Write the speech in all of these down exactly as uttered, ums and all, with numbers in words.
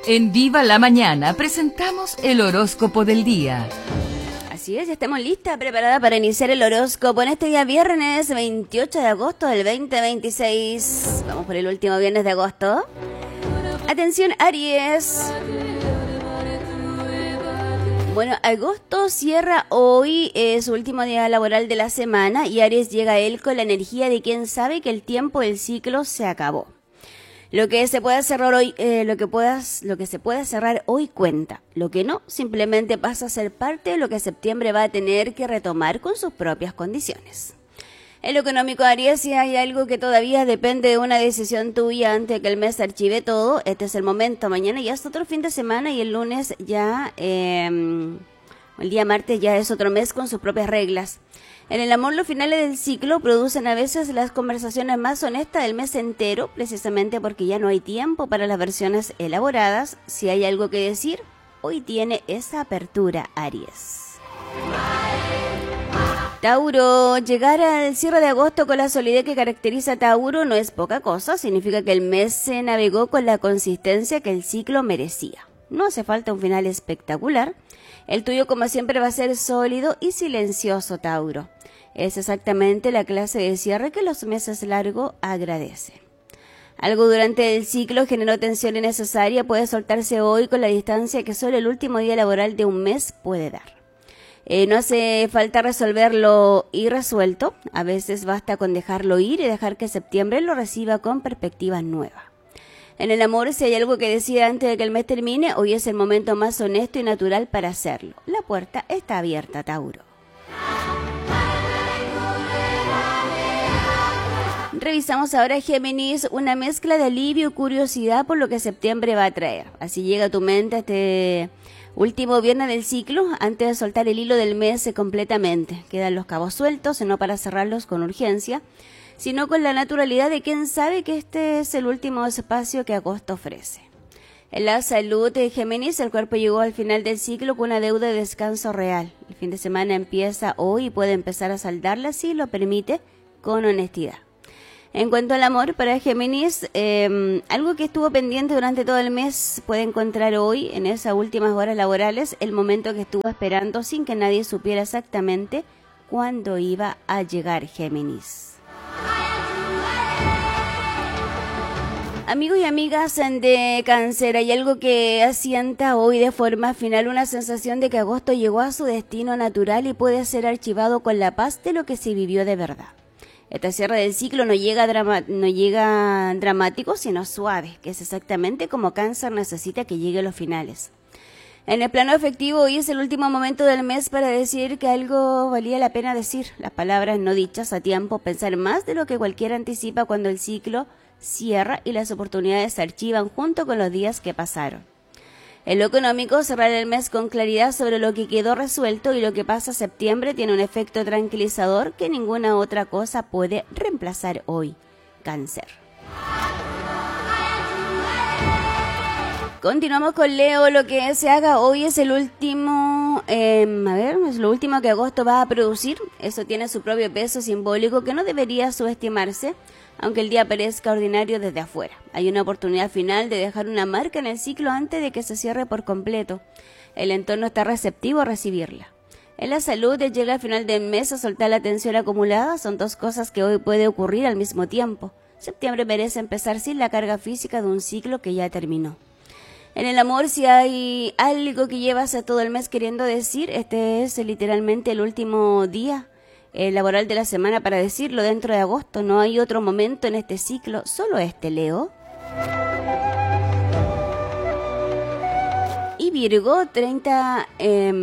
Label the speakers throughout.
Speaker 1: En Viva la Mañana presentamos el horóscopo del día.
Speaker 2: Así es, ya estamos listas, preparada para iniciar el horóscopo en este día viernes veintiocho de agosto del veinte veintiséis. Vamos por el último viernes de agosto. Atención, Aries. Bueno, agosto cierra hoy eh, su último día laboral de la semana y Aries llega a él con la energía de quien sabe que el tiempo del ciclo se acabó. Lo que se pueda cerrar hoy, eh, lo que puedas, lo que se pueda cerrar hoy cuenta. Lo que no, simplemente pasa a ser parte de lo que septiembre va a tener que retomar con sus propias condiciones. En lo económico, Aries, si hay algo que todavía depende de una decisión tuya antes de que el mes archive todo, este es el momento. Mañana ya es otro fin de semana y el lunes ya, eh, el día martes ya es otro mes con sus propias reglas. En el amor, los finales del ciclo producen a veces las conversaciones más honestas del mes entero, precisamente porque ya no hay tiempo para las versiones elaboradas. Si hay algo que decir, hoy tiene esa apertura, Aries. Tauro, llegar al cierre de agosto con la solidez que caracteriza a Tauro no es poca cosa, significa que el mes se navegó con la consistencia que el ciclo merecía. No hace falta un final espectacular, el tuyo como siempre va a ser sólido y silencioso, Tauro. Es exactamente la clase de cierre que los meses largos agradecen. Algo durante el ciclo generó tensión innecesaria, puede soltarse hoy con la distancia que solo el último día laboral de un mes puede dar. Eh, no hace falta resolverlo irresuelto, a veces basta con dejarlo ir y dejar que septiembre lo reciba con perspectivas nuevas. En el amor, si hay algo que decir antes de que el mes termine, hoy es el momento más honesto y natural para hacerlo. La puerta está abierta, Tauro. Revisamos ahora, Géminis, una mezcla de alivio y curiosidad por lo que septiembre va a traer. Así llega a tu mente este último viernes del ciclo, antes de soltar el hilo del mes completamente. Quedan los cabos sueltos, no para cerrarlos con urgencia, sino con la naturalidad de quien sabe que este es el último espacio que agosto ofrece. En la salud de Géminis, el cuerpo llegó al final del ciclo con una deuda de descanso real. El fin de semana empieza hoy y puede empezar a saldarla si lo permite, con honestidad. En cuanto al amor, para Géminis, eh, algo que estuvo pendiente durante todo el mes puede encontrar hoy, en esas últimas horas laborales, el momento que estuvo esperando sin que nadie supiera exactamente cuándo iba a llegar, Géminis. Amigos y amigas de Cáncer, hay algo que asienta hoy de forma final una sensación de que agosto llegó a su destino natural y puede ser archivado con la paz de lo que se vivió de verdad. Este cierre del ciclo no llega, drama, no llega dramático, sino suave, que es exactamente como Cáncer necesita que llegue a los finales. En el plano afectivo, hoy es el último momento del mes para decir que algo valía la pena decir. Las palabras no dichas a tiempo, pensar más de lo que cualquiera anticipa cuando el ciclo cierra y las oportunidades se archivan junto con los días que pasaron. En lo económico, cerrar el mes con claridad sobre lo que quedó resuelto y lo que pasa septiembre tiene un efecto tranquilizador que ninguna otra cosa puede reemplazar hoy. Cáncer. Continuamos con Leo. Lo que se haga hoy es el último, eh, a ver, es lo último que agosto va a producir. Eso tiene su propio peso simbólico que no debería subestimarse, aunque el día parezca ordinario desde afuera. Hay una oportunidad final de dejar una marca en el ciclo antes de que se cierre por completo. El entorno está receptivo a recibirla. En la salud, de llegar al final del mes a soltar la tensión acumulada, son dos cosas que hoy puede ocurrir al mismo tiempo. Septiembre merece empezar sin la carga física de un ciclo que ya terminó. En el amor, si hay algo que llevas a todo el mes queriendo decir, este es literalmente el último día eh, laboral de la semana para decirlo dentro de agosto. No hay otro momento en este ciclo, solo este, Leo. Y Virgo, treinta... Eh,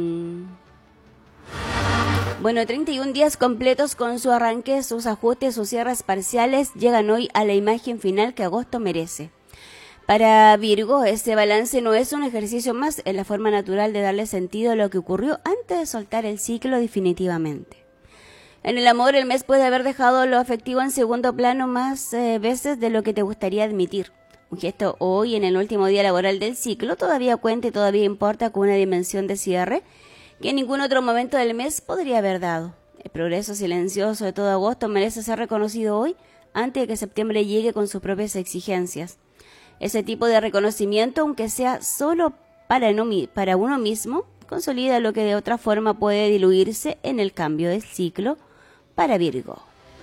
Speaker 2: bueno, treinta y un días completos con su arranque, sus ajustes, sus cierres parciales, llegan hoy a la imagen final que agosto merece. Para Virgo, este balance no es un ejercicio más, es la forma natural de darle sentido a lo que ocurrió antes de soltar el ciclo definitivamente. En el amor, el mes puede haber dejado lo afectivo en segundo plano más eh, veces de lo que te gustaría admitir. Un gesto hoy, en el último día laboral del ciclo, todavía cuenta y todavía importa con una dimensión de cierre que en ningún otro momento del mes podría haber dado. El progreso silencioso de todo agosto merece ser reconocido hoy, antes de que septiembre llegue con sus propias exigencias. Ese tipo de reconocimiento, aunque sea solo para, no, para uno mismo, consolida lo que de otra forma puede diluirse en el cambio de ciclo para Virgo.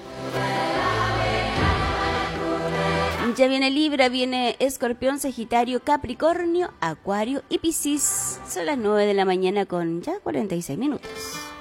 Speaker 2: Ya viene Libra, viene Escorpión, Sagitario, Capricornio, Acuario y Piscis. Son las nueve de la mañana con ya cuarenta y seis minutos.